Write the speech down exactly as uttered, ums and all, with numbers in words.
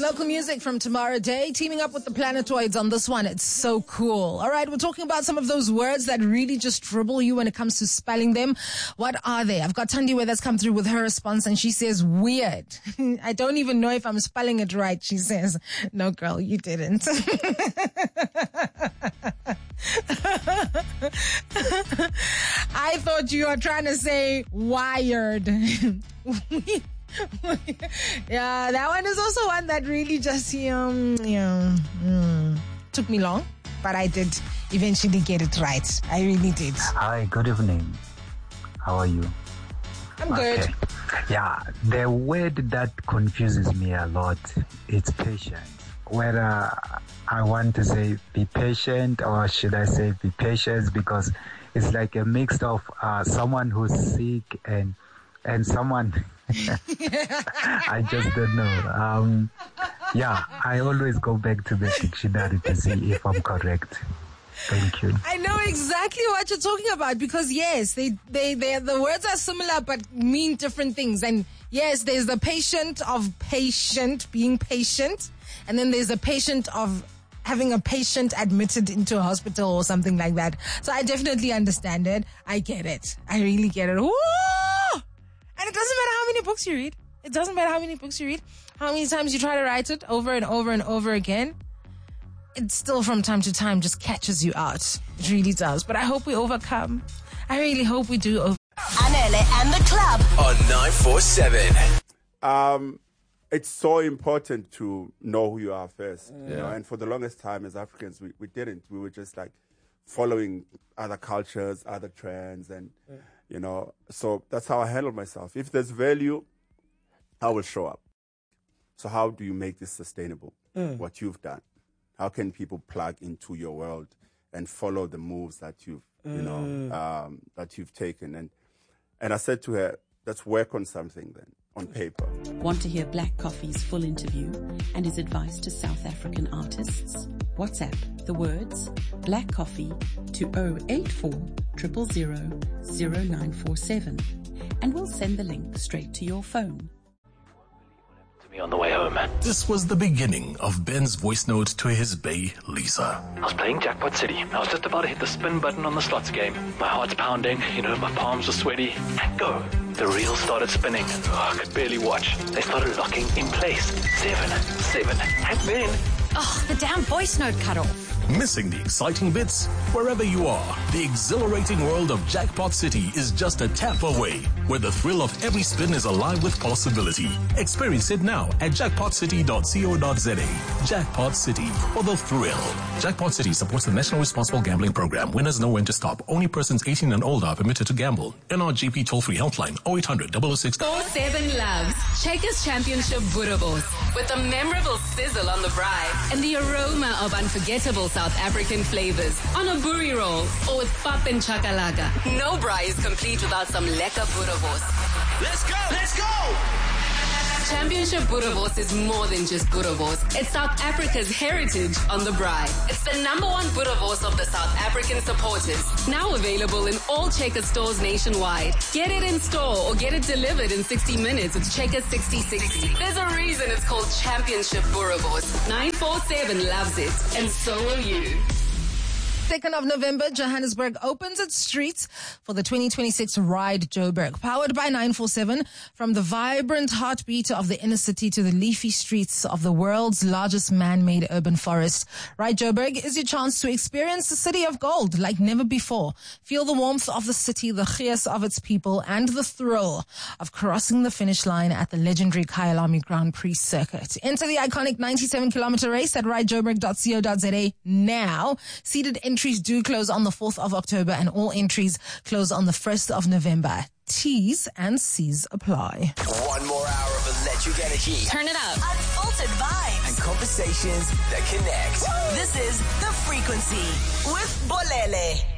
Local music from Tomorrow Day, teaming up with the Planetoids on this one. It's so cool. All right, we're talking about some of those words that really just dribble you when it comes to spelling them. What are they? I've got Tandiwe that's come through with her response, and she says, weird. I don't even know if I'm spelling it right, she says. No, girl, you didn't. I thought you were trying to say wired. Yeah, that one is also one that really just, um, yeah, mm, took me long, but I did eventually get it right. I really did. Hi, good evening. How are you? I'm good. Okay. Yeah, the word that confuses me a lot, it's patience. Whether I want to say be patient or should I say be patient, because it's like a mix of uh, someone who's sick and and someone I just don't know. Um, yeah, I always go back to the dictionary to see if I'm correct. Thank you. I know exactly what you're talking about, because yes, they, they, they, the words are similar but mean different things. And yes, there's the patient of patient, being patient. And then there's a patient of having a patient admitted into a hospital or something like that. So I definitely understand it. I get it. I really get it. Woo! And it doesn't matter how many books you read. It doesn't matter how many books you read, how many times you try to write it over and over and over again. It still from time to time just catches you out. It really does. But I hope we overcome. I really hope we do. Over- Anele and the club on nine four seven. Um, it's so important to know who you are first. Yeah. You know? And for the longest time as Africans, we, we didn't. We were just like following other cultures, other trends, and yeah. you know, so that's how I handle myself. If there's value, I will show up. So how do you make this sustainable? Mm. What you've done. How can people plug into your world and follow the moves that you've, mm. you know, um, that you've taken? And and I said to her, let's work on something then, on paper. Want to hear Black Coffee's full interview and his advice to South African artists? WhatsApp the words Black Coffee to zero eight four zero zero zero zero nine four seven, and we'll send the link straight to your phone. Me on the way home. This was the beginning of Ben's voice note to his bae, Lisa. I was playing Jackpot City. I was just about to hit the spin button on the slots game. My heart's pounding, you know, my palms are sweaty. And go. The reel started spinning. Oh, I could barely watch. They started locking in place. Seven, seven, and then... Oh, the damn voice note cut off. Missing the exciting bits? Wherever you are, the exhilarating world of Jackpot City is just a tap away, where the thrill of every spin is alive with possibility. Experience it now at jackpot city dot co dot za. Jackpot City, for the thrill. Jackpot City supports the National Responsible Gambling Program. Winners know when to stop. Only persons eighteen and older are permitted to gamble. N R G P toll-free helpline oh eight hundred, double oh six. four seven loves Checkers Championship Boerewors, with a memorable sizzle on the braai and the aroma of unforgettable South African flavors on a boerie roll or with pap and chakalaka. No braai is complete without some lekker boerewors. Let's go! Let's go! Championship Boerewors is more than just boerewors. It's South Africa's heritage on the braai. It's the number one boerewors of the South African supporters. Now available in all Checkers stores nationwide. Get it in store or get it delivered in sixty minutes with Checkers sixty sixty. There's a reason it's called Championship Boerewors. nine four seven loves it, and so will you. second of November, Johannesburg opens its streets for the twenty twenty-six Ride Joburg, powered by nine four seven. From the vibrant heartbeat of the inner city to the leafy streets of the world's largest man-made urban forest, Ride Joburg is your chance to experience the city of gold like never before. Feel the warmth of the city, the gees of its people, and the thrill of crossing the finish line at the legendary Kyalami Grand Prix circuit. Enter the iconic ninety-seven kilometer race at ride joburg dot co dot za now. Seated entries do close on the fourth of October, and all entries close on the first of November. T's and C's apply. One more hour of a Let You Get It Heat. Turn it up. Unfiltered vibes. And conversations that connect. Woo! This is The Frequency with Bolele.